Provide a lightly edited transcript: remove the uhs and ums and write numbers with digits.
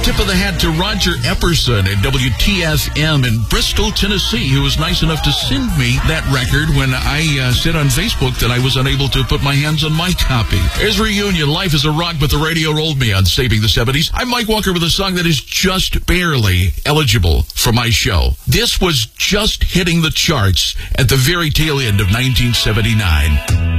Tip of the hat to Roger Epperson at WTFM in Bristol, Tennessee, who was nice enough to send me that record when I said on Facebook that I was unable to put my hands on my copy. Here's Reunion, Life is a Rock, but the Radio Rolled Me on Saving the 70s. I'm Mike Walker with a song that is just barely eligible for my show. This was just hitting the charts at the very tail end of 1979.